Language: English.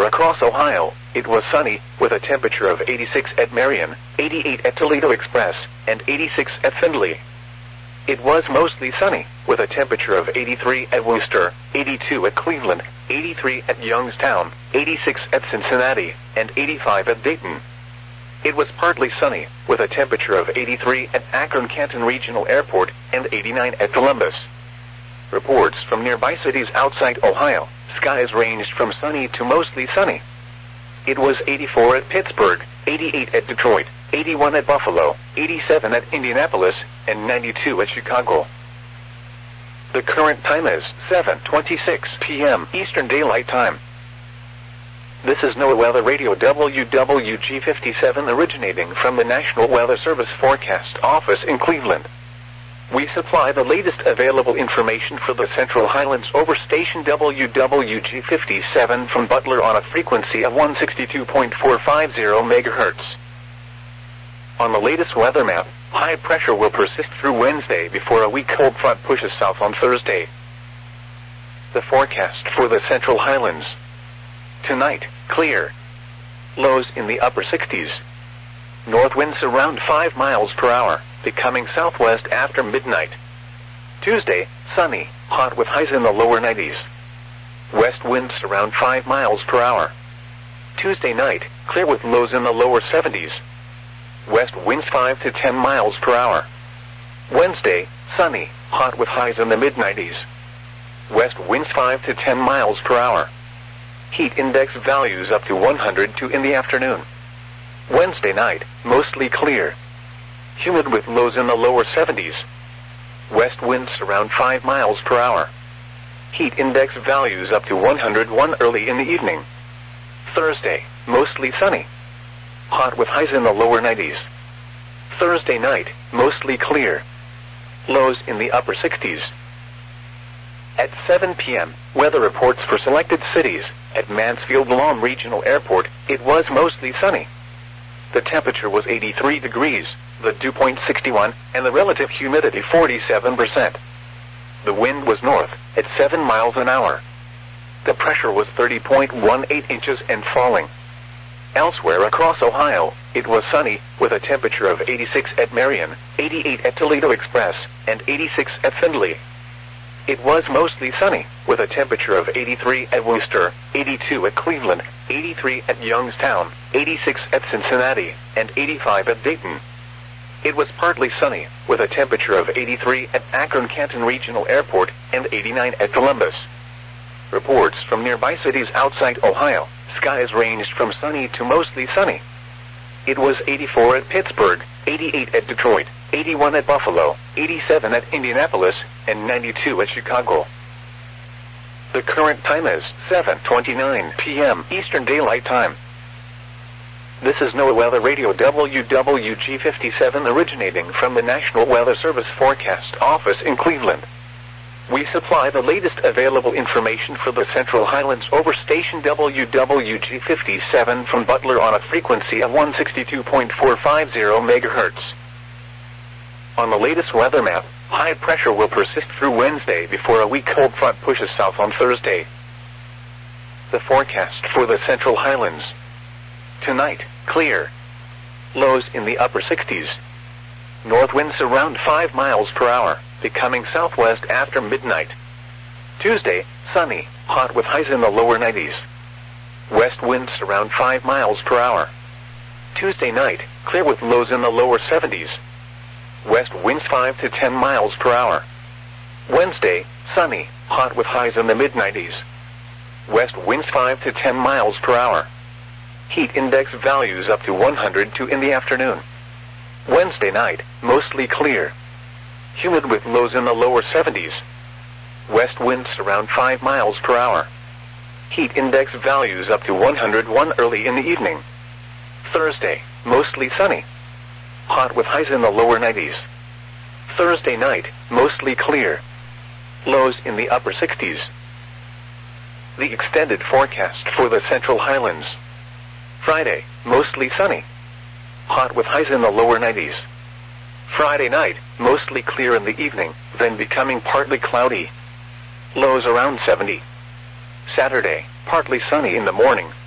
Elsewhere across Ohio, it was sunny, with a temperature of 86 at Marion, 88 at Toledo Express, and 86 at Findlay. It was mostly sunny, with a temperature of 83 at Worcester, 82 at Cleveland, 83 at Youngstown, 86 at Cincinnati, and 85 at Dayton. It was partly sunny, with a temperature of 83 at Akron-Canton Regional Airport and 89 at Columbus. Reports from nearby cities outside Ohio, skies ranged from sunny to mostly sunny. It was 84 at Pittsburgh, 88 at Detroit, 81 at Buffalo, 87 at Indianapolis, and 92 at Chicago. The current time is 7:26 p.m. Eastern Daylight Time. This is NOAA Weather Radio WWG57 originating from the National Weather Service Forecast Office in Cleveland. We supply the latest available information for the Central Highlands over station WWG57 from Butler on a frequency of 162.450 MHz. On the latest weather map, high pressure will persist through Wednesday before a weak cold front pushes south on Thursday. The forecast for the Central Highlands. Tonight, clear. Lows in the upper 60s. North winds around 5 miles per hour, becoming southwest after midnight. Tuesday, sunny, hot with highs in the lower 90s. West winds around 5 miles per hour. Tuesday night, clear with lows in the lower 70s. West winds 5 to 10 miles per hour. Wednesday, sunny, hot with highs in the mid-90s. West winds 5 to 10 miles per hour. Heat index values up to 102 in the afternoon. Wednesday night, mostly clear. Humid with lows in the lower 70s. West winds around 5 miles per hour. Heat index values up to 101 early in the evening. Thursday, mostly sunny. Hot with highs in the lower 90s. Thursday night, mostly clear. Lows in the upper 60s. At 7 p.m., weather reports for selected cities. At Mansfield-Lom Regional Airport, it was mostly sunny. The temperature was 83 degrees, the dew point 61, and the relative humidity 47%. The wind was north, at 7 miles an hour. The pressure was 30.18 inches and falling. Elsewhere across Ohio, it was sunny, with a temperature of 86 at Marion, 88 at Toledo Express, and 86 at Findlay. It was mostly sunny, with a temperature of 83 at Worcester, 82 at Cleveland, 83 at Youngstown, 86 at Cincinnati, and 85 at Dayton. It was partly sunny, with a temperature of 83 at Akron-Canton Regional Airport and 89 at Columbus. Reports from nearby cities outside Ohio, skies ranged from sunny to mostly sunny. It was 84 at Pittsburgh, 88 at Detroit, 81 at Buffalo, 87 at Indianapolis, and 92 at Chicago. The current time is 7:29 p.m. Eastern Daylight Time. This is NOAA Weather Radio WWG57 originating from the National Weather Service Forecast Office in Cleveland. We supply the latest available information for the Central Highlands over station WWG57 from Butler on a frequency of 162.450 MHz. On the latest weather map, high pressure will persist through Wednesday before a weak cold front pushes south on Thursday. The forecast for the Central Highlands. Tonight, clear. Lows in the upper 60s. North winds around 5 miles per hour, becoming southwest after midnight. Tuesday, sunny, hot with highs in the lower 90s. West winds around 5 miles per hour. Tuesday night, clear with lows in the lower 70s. West winds 5 to 10 miles per hour. Wednesday, sunny, hot with highs in the mid-90s. West winds 5 to 10 miles per hour. Heat index values up to 102 in the afternoon. Wednesday night, mostly clear. Humid with lows in the lower 70s. West winds around 5 miles per hour. Heat index values up to 101 early in the evening. Thursday, mostly sunny. Hot with highs in the lower 90s. Thursday night, mostly clear. Lows in the upper 60s. The extended forecast for the Central Highlands. Friday, mostly sunny. Hot with highs in the lower 90s. Friday night, mostly clear in the evening, then becoming partly cloudy. Lows around 70. Saturday, partly sunny in the morning,